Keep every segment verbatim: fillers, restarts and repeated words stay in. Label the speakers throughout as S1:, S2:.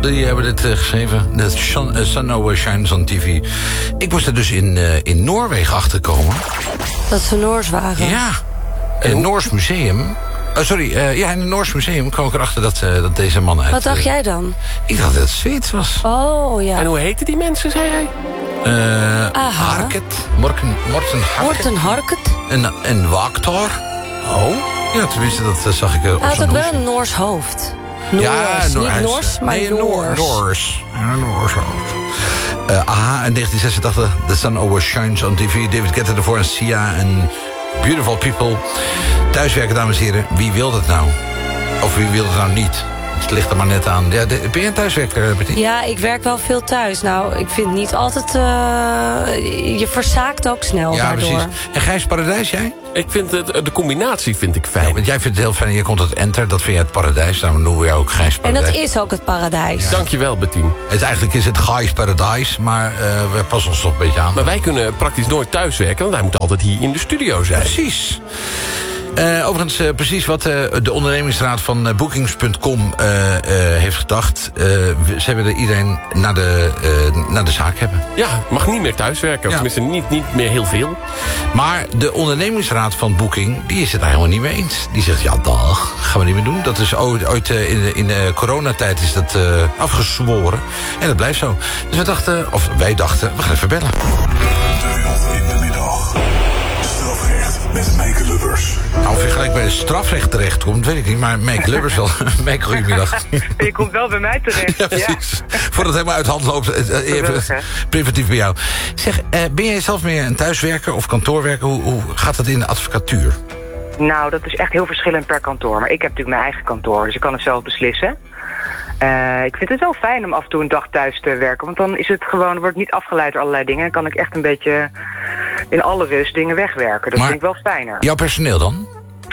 S1: Die hebben dit uh, geschreven. The sun, uh, sun always shines on T V. Ik moest er dus in, uh, in Noorwegen achterkomen.
S2: Dat ze Noors waren?
S1: Ja. In het Noors Museum. Oh, sorry, uh, ja, in het Noors Museum kwam ik erachter dat, uh, dat deze man uit...
S2: Wat dacht uh, jij dan?
S1: Ik dacht dat het Zweeds was.
S2: Oh, ja.
S3: En hoe heten die mensen, zei hij?
S1: Uh, Harket. Morten, Morten Harket.
S2: Morten Harket.
S1: En, en Waaktar. Oh? Ja, tenminste, dat uh, zag ik uh, op
S2: Hij had ook
S1: zijn
S2: wel een Noors hoofd. Noors,
S1: ja, Noor,
S2: niet Noors, maar
S1: nee,
S2: Noors.
S1: Noors. Ja, Noors hoofd. Uh, aha, in negentien zesentachtig, The Sun Always Shines on T V. David Guetta ervoor en Sia en Beautiful People. Thuiswerken, dames en heren. Wie wil dat nou? Of wie wil het nou niet? Het ligt er maar net aan. Ja, de, ben je een thuiswerker, Bertien?
S2: Ja, ik werk wel veel thuis. Nou, ik vind niet altijd... Uh, je verzaakt ook snel
S1: ja,
S2: daardoor.
S1: Precies. En Gijs Paradijs, jij?
S3: Ik vind het, de combinatie vind ik fijn.
S1: Ja, want jij vindt het heel fijn. Je komt het enter, dat vind je het paradijs. Dan noemen we jou ook Gijs Paradijs.
S2: En dat is ook het paradijs.
S3: Ja. Dankjewel, Bettien.
S1: Het, eigenlijk is het Gijs Paradijs, maar uh, we passen ons toch een beetje aan.
S3: Maar wij kunnen praktisch nooit thuiswerken, want wij moeten altijd hier in de studio zijn.
S1: Precies. Uh, overigens, uh, precies wat uh, de ondernemingsraad van uh, bookings punt com uh, uh, heeft gedacht. Uh, ze willen iedereen naar de, uh, naar de zaak hebben.
S3: Ja, mag niet meer thuiswerken. Ja. Tenminste, niet, niet meer heel veel.
S1: Maar de ondernemingsraad van Booking, die is het daar helemaal niet mee eens. Die zegt, ja, dag, gaan we niet meer doen. Dat is ooit, ooit uh, in de, in de coronatijd is dat uh, afgezworen. En dat blijft zo. Dus we dachten, of wij dachten, we gaan even bellen.
S4: In de middag. Strafrecht met Meike Lubbers.
S1: Nou, of je gelijk bij de strafrecht terecht komt, weet ik niet. Maar Meike Lubbers wel. Meike, goedemiddag.
S5: Je komt wel bij mij terecht.
S1: Ja, precies. Ja. Voordat het helemaal uit hand loopt, even preventief bij jou. Zeg, ben jij zelf meer een thuiswerker of kantoorwerker? Hoe, hoe gaat dat in de advocatuur?
S5: Nou, dat is echt heel verschillend per kantoor. Maar ik heb natuurlijk mijn eigen kantoor, dus ik kan het zelf beslissen. Uh, ik vind het wel fijn om af en toe een dag thuis te werken. Want dan is het gewoon, wordt niet afgeleid door allerlei dingen. En kan ik echt een beetje in alle rust dingen wegwerken. Dat maar vind ik wel fijner.
S1: Jouw personeel dan?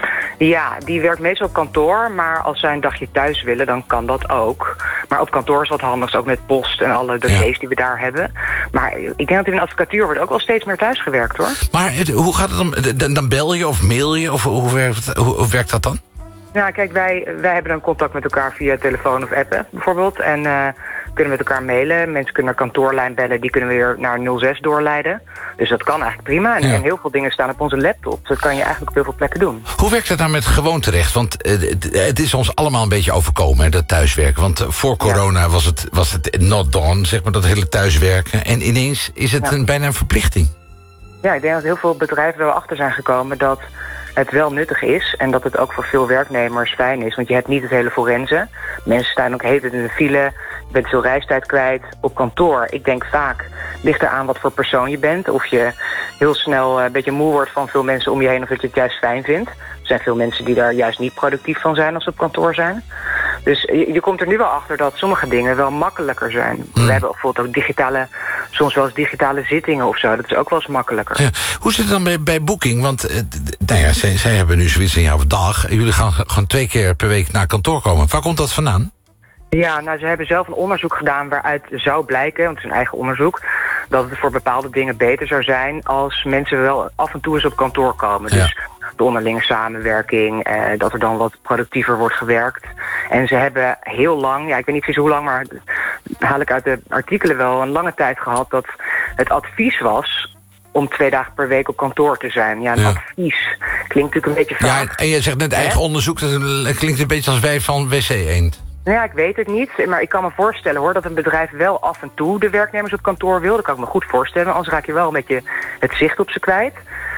S5: Ja, die werkt meestal op kantoor. Maar als zij een dagje thuis willen, dan kan dat ook. Maar op kantoor is wat handig, ook met post en alle dossiers ja. die we daar hebben. Maar ik denk dat in de advocatuur wordt ook wel steeds meer thuis gewerkt, hoor. Maar
S1: hoe gaat het dan? Dan, dan bel je of mail je? Of hoe werkt, hoe, hoe werkt dat dan?
S5: Nou, kijk, wij, wij hebben dan contact met elkaar via telefoon of appen bijvoorbeeld. En uh, kunnen met elkaar mailen. Mensen kunnen naar kantoorlijn bellen. Die kunnen we weer naar nul zes doorleiden. Dus dat kan eigenlijk prima. En, ja. en heel veel dingen staan op onze laptop. Dat kan je eigenlijk op heel veel plekken doen.
S1: Hoe werkt het nou met gewoonterecht? Want uh, het is ons allemaal een beetje overkomen, hè, dat thuiswerken. Want uh, voor corona ja. was, het, was het not done, zeg maar, dat hele thuiswerken. En ineens is het ja. een, bijna een verplichting.
S5: Ja, ik denk dat heel veel bedrijven er wel achter zijn gekomen dat het wel nuttig is en dat het ook voor veel werknemers fijn is. Want je hebt niet het hele forensen. Mensen staan ook heet in de file. Je bent veel reistijd kwijt. Op kantoor, ik denk vaak, ligt eraan wat voor persoon je bent. Of je heel snel een beetje moe wordt van veel mensen om je heen of dat je het juist fijn vindt. Er zijn veel mensen die daar juist niet productief van zijn als ze op kantoor zijn. Dus je, je komt er nu wel achter dat sommige dingen wel makkelijker zijn. Mm. We hebben bijvoorbeeld ook digitale, soms wel eens digitale zittingen of zo. Dat is ook wel eens makkelijker.
S1: Ja. Hoe zit het dan bij, bij Booking? Want uh, nou ja, zij, zij hebben nu zoiets in jouw dag. Jullie gaan gewoon twee keer per week naar kantoor komen. Waar komt dat vandaan?
S5: Ja, nou, ze hebben zelf een onderzoek gedaan waaruit zou blijken, want het is een eigen onderzoek, dat het voor bepaalde dingen beter zou zijn als mensen wel af en toe eens op kantoor komen. Ja. Dus de onderlinge samenwerking, eh, dat er dan wat productiever wordt gewerkt. En ze hebben heel lang, ja, ik weet niet precies hoe lang, maar haal ik uit de artikelen wel een lange tijd gehad dat het advies was om twee dagen per week op kantoor te zijn. Ja, een ja. advies klinkt natuurlijk een beetje vaag.
S1: Ja, en je zegt net eigen He? onderzoek, dat klinkt een beetje als wij van W C Eend.
S5: Nou ja, ik weet het niet, maar ik kan me voorstellen hoor dat een bedrijf wel af en toe de werknemers op kantoor wil. Dat kan ik me goed voorstellen, anders raak je wel een beetje het zicht op ze kwijt.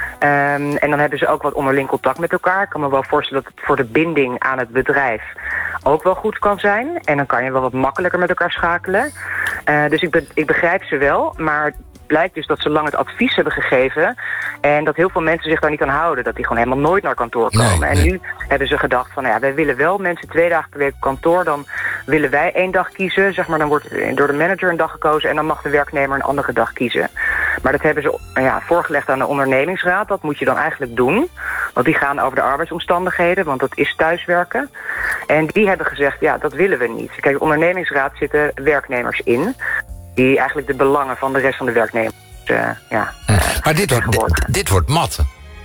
S5: Um, en dan hebben ze ook wat onderling contact met elkaar. Ik kan me wel voorstellen dat het voor de binding aan het bedrijf ook wel goed kan zijn. En dan kan je wel wat makkelijker met elkaar schakelen. Uh, dus ik, be- ik begrijp ze wel, maar blijkt dus dat ze lang het advies hebben gegeven en dat heel veel mensen zich daar niet aan houden. Dat die gewoon helemaal nooit naar kantoor komen. Nee, en nee. nu hebben ze gedacht van, nou ja, wij willen wel mensen twee dagen per week op kantoor. Dan willen wij één dag kiezen. Zeg maar, dan wordt door de manager een dag gekozen en dan mag de werknemer een andere dag kiezen. Maar dat hebben ze ja, voorgelegd aan de ondernemingsraad. Dat moet je dan eigenlijk doen. Want die gaan over de arbeidsomstandigheden, want dat is thuiswerken. En die hebben gezegd, ja, dat willen we niet. Kijk, de ondernemingsraad zitten werknemers in die eigenlijk de belangen van de rest van de werknemers uh, ja, uh,
S1: maar dit wordt, dit, dit wordt mat.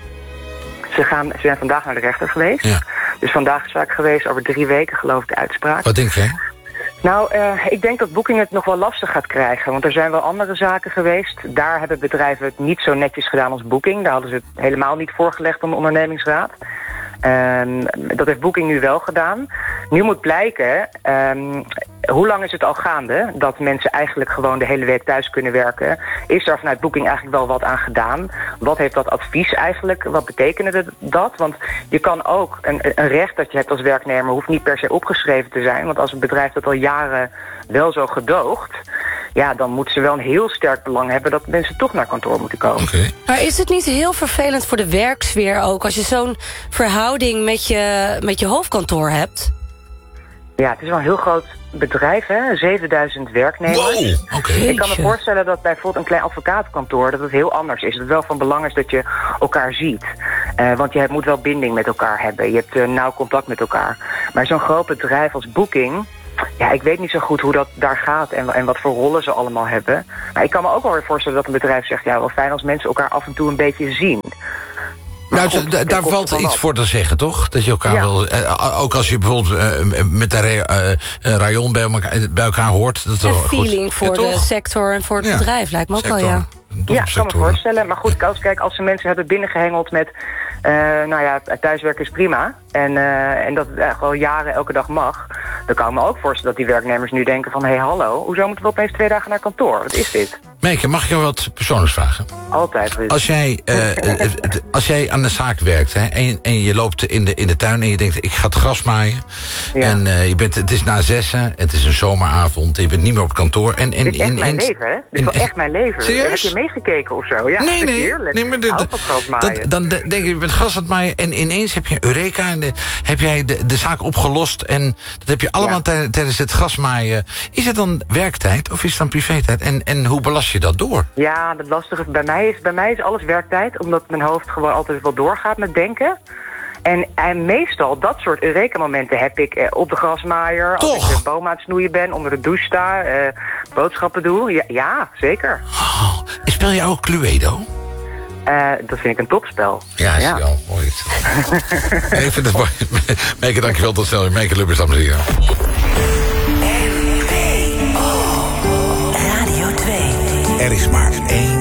S5: Ze, gaan, ze zijn vandaag naar de rechter geweest.
S1: Ja.
S5: Dus vandaag is zaak geweest, over drie weken geloof ik de uitspraak.
S1: Wat denk jij?
S5: Nou, uh, ik denk dat Booking het nog wel lastig gaat krijgen. Want er zijn wel andere zaken geweest. Daar hebben bedrijven het niet zo netjes gedaan als Booking. Daar hadden ze het helemaal niet voorgelegd aan de ondernemingsraad. Um, dat heeft Booking nu wel gedaan. Nu moet blijken, um, hoe lang is het al gaande dat mensen eigenlijk gewoon de hele week thuis kunnen werken? Is daar vanuit Booking eigenlijk wel wat aan gedaan? Wat heeft dat advies eigenlijk? Wat betekende dat? Want je kan ook, een, een recht dat je hebt als werknemer hoeft niet per se opgeschreven te zijn. Want als een bedrijf dat al jaren wel zo gedoogt, ja, dan moeten ze wel een heel sterk belang hebben dat mensen toch naar kantoor moeten komen.
S1: Okay.
S2: Maar is het niet heel vervelend voor de werksfeer ook, als je zo'n verhouding met je, met je hoofdkantoor hebt?
S5: Ja, het is wel een heel groot bedrijf, hè? zevenduizend werknemers.
S1: Wow, okay.
S5: Ik kan me voorstellen dat bij bijvoorbeeld een klein advocatenkantoor dat het heel anders is. Dat het wel van belang is dat je elkaar ziet. Uh, want je moet wel binding met elkaar hebben. Je hebt uh, nauw contact met elkaar. Maar zo'n groot bedrijf als Booking, ja, ik weet niet zo goed hoe dat daar gaat en, en wat voor rollen ze allemaal hebben. Maar ik kan me ook wel weer voorstellen dat een bedrijf zegt, ja, wel fijn als mensen elkaar af en toe een beetje zien.
S1: Nou, goed, d- daar valt iets op voor te zeggen, toch? Dat je elkaar ja. wel... Uh, ook als je bijvoorbeeld uh, met de re- uh, rayon bij elkaar, bij elkaar hoort. Dat
S2: een
S1: wel
S2: feeling
S1: goed.
S2: voor
S1: Ja,
S2: de sector en voor het
S1: ja.
S2: bedrijf, lijkt me ook
S1: sector.
S2: wel, ja.
S5: Ja, ik kan me voorstellen. Maar goed, als, kijk, als ze mensen hebben binnengehengeld met, Uh, nou ja, thuiswerken is prima. En, uh, en dat het echt wel jaren elke dag mag. Dan kan ik me ook voorstellen dat die werknemers nu denken van... hé, hey, hallo, hoezo moeten we opeens twee dagen naar kantoor? Wat is dit?
S1: Meike, mag ik jou wat persoonlijks vragen?
S5: Altijd. Dus.
S1: Als jij, uh, als jij aan de zaak werkt, hè, en, en je loopt in de, in de tuin en je denkt... ik ga het gras maaien. Ja. En uh, je bent, het is na zessen, het is een zomeravond... je bent niet meer op kantoor. En, en,
S5: dit is echt
S1: in,
S5: mijn
S1: in,
S5: leven, hè? Dit is wel echt mijn leven.
S1: Serieus?
S5: Heb je meegekeken of zo? Ja,
S1: nee, nee.
S5: Heerlijk.
S1: nee maar de,
S5: de,
S1: dat, dan denk je, je bent gras aan het maaien... en ineens heb je Eureka en de, heb jij de, de zaak opgelost... en dat heb je allemaal ja. tijdens het grasmaaien. Is het dan werktijd of is het dan privé-tijd? En, en hoe belast je dat door?
S5: Ja, het lastige bij mij is, bij mij is alles werktijd... omdat mijn hoofd gewoon altijd wel doorgaat met denken... En, en meestal, dat soort Eureka-momenten heb ik eh, op de grasmaaier...
S1: Toch?
S5: als ik de boom aan het snoeien ben, onder de douche sta... Uh, boodschappen doe. Ja, ja zeker.
S1: Oh, speel jij ook Cluedo?
S5: Uh, dat vind ik een topspel.
S1: Ja, is ja. wel mooi. Ik vind het mooi. Meike, dankjewel. Tot snel. Meike Lubbers, dames en heren.
S6: Radio twee.
S4: Er is maar één